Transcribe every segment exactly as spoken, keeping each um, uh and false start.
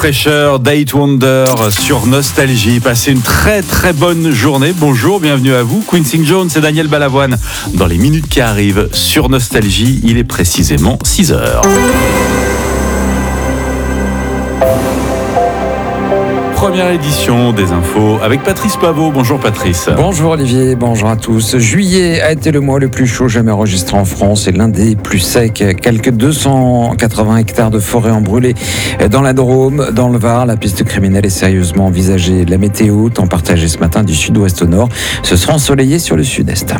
Fraîcheur, Date Wonder sur Nostalgie. Passez une très très bonne journée. Bonjour, bienvenue à vous. Quincy Jones et Daniel Balavoine dans les minutes qui arrivent sur Nostalgie. Il est précisément six heures. Première édition des infos avec Patrice Paveau. Bonjour Patrice. Bonjour Olivier, bonjour à tous. Juillet a été le mois le plus chaud jamais enregistré en France et l'un des plus secs. Quelques deux cent quatre-vingts hectares de forêt ont brûlé dans la Drôme, dans le Var. La piste criminelle est sérieusement envisagée. La météo, temps partagé ce matin du sud-ouest au nord, ce sera ensoleillé sur le sud-est.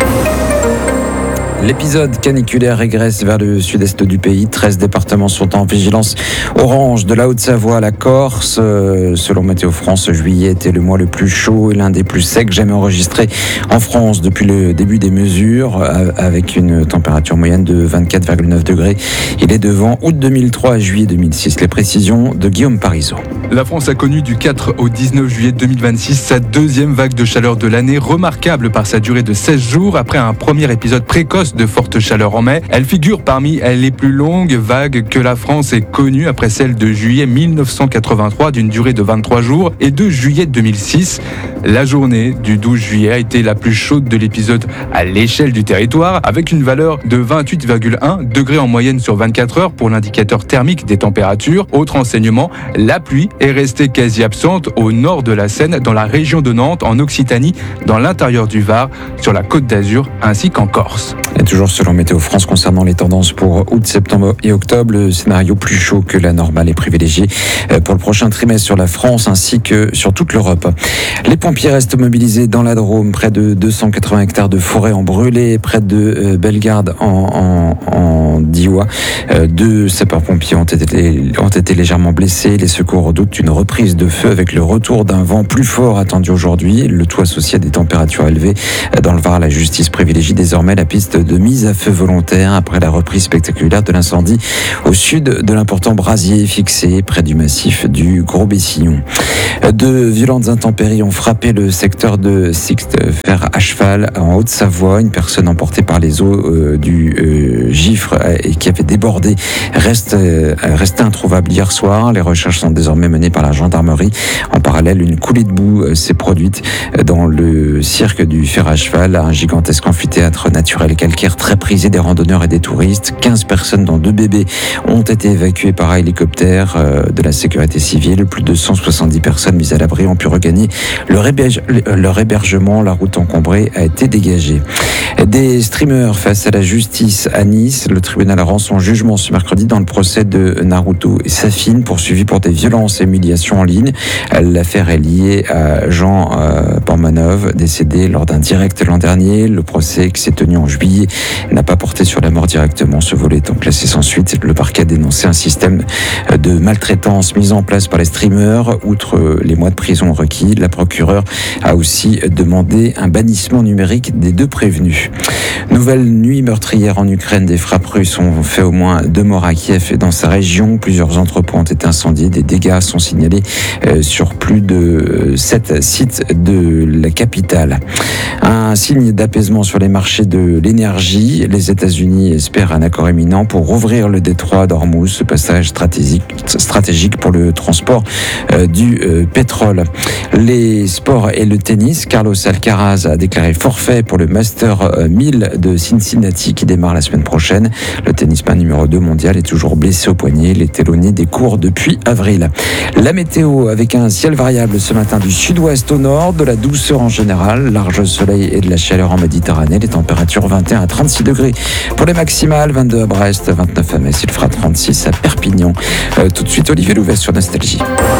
L'épisode caniculaire régresse vers le sud-est du pays. treize départements sont en vigilance orange, de la Haute-Savoie à la Corse. Euh, selon Météo France, juillet était le mois le plus chaud et l'un des plus secs jamais enregistrés en France depuis le début des mesures, avec une température moyenne de vingt-quatre virgule neuf degrés. Il est devant août deux mille trois à juillet deux mille six. Les précisions de Guillaume Parisot. La France a connu du quatre au dix-neuf juillet deux mille vingt-six sa deuxième vague de chaleur de l'année, remarquable par sa durée de seize jours après un premier épisode précoce de forte chaleur en mai. Elle figure parmi les plus longues vagues que la France ait connues après celle de juillet mille neuf cent quatre-vingt-trois d'une durée de vingt-trois jours et de juillet deux mille six. La journée du douze juillet a été la plus chaude de l'épisode à l'échelle du territoire, avec une valeur de vingt-huit virgule un degrés en moyenne sur vingt-quatre heures pour l'indicateur thermique des températures. Autre enseignement, la pluie est restée quasi absente au nord de la Seine, dans la région de Nantes, en Occitanie, dans l'intérieur du Var, sur la Côte d'Azur ainsi qu'en Corse. Et toujours selon Météo France, concernant les tendances pour août, septembre et octobre, le scénario plus chaud que la normale est privilégié pour le prochain trimestre sur la France ainsi que sur toute l'Europe. Les pompiers restent mobilisés dans la Drôme. Près de deux cent quatre-vingts hectares de forêt ont brûlé. Près de Bellegarde en, en, en Diois, deux sapeurs-pompiers ont été, ont été légèrement blessés. Les secours redoutent une reprise de feu avec le retour d'un vent plus fort attendu aujourd'hui. Le tout associé à des températures élevées. Dans le Var, la justice privilégie désormais la piste de mise à feu volontaire après la reprise spectaculaire de l'incendie au sud de l'important brasier fixé près du massif du Gros-Bessillon. De violentes intempéries ont frappé le secteur de Sixte Fer à cheval en Haute-Savoie. Une personne emportée par les eaux euh, du euh, Gifre euh, et qui avait débordé reste euh, restait introuvable hier soir. Les recherches sont désormais menées par la gendarmerie. En parallèle, une coulée de boue euh, s'est produite dans le cirque du Fer à cheval, un gigantesque amphithéâtre naturel calcaire très prisé des randonneurs et des touristes. quinze personnes, dont deux bébés, ont été évacuées par hélicoptère euh, de la sécurité civile. Plus de cent soixante-dix personnes mises à l'abri ont pu regagner leur, héberge, leur hébergement. La route encombrée a été dégagée. Des streamers face à la justice à Nice. Le tribunal rend son jugement ce mercredi dans le procès de Naruto et Safine, poursuivis pour des violences et humiliations en ligne. L'affaire est liée à Jean euh, Pormanov, décédé lors d'un direct l'an dernier. Le procès qui s'est tenu en juillet n'a pas porté sur la mort directement, ce volet étant classé sans suite. Le parquet a dénoncé un système de maltraitance mis en place par les streamers. Outre les mois de prison requis, la procureure a aussi demandé un bannissement numérique des deux prévenus. Nouvelle nuit meurtrière en Ukraine. Des frappes russes ont fait au moins deux morts à Kiev et dans sa région. Plusieurs entrepôts ont été incendiés. Des dégâts sont signalés sur plus de sept sites de la capitale. Un signe d'apaisement sur les marchés de l'énergie. Les États-Unis espèrent un accord imminent pour rouvrir le détroit d'Ormuz, ce passage stratégique, stratégique pour le transport euh, du euh, pétrole. Les sports et le tennis. Carlos Alcaraz a déclaré forfait pour le Master mille de Cincinnati qui démarre la semaine prochaine. Le tennisman numéro deux mondial est toujours blessé au poignet. Il est éloigné des cours depuis avril. La météo avec un ciel variable ce matin du sud-ouest au nord, de la douceur en général, large soleil et de la chaleur en Méditerranée. Les températures vingt et un à trente-six degrés pour les maximales, vingt-deux à Brest, vingt-neuf à Metz, il fera trente-six à Perpignan. Euh, tout de suite, Olivier Louvet sur Nostalgie.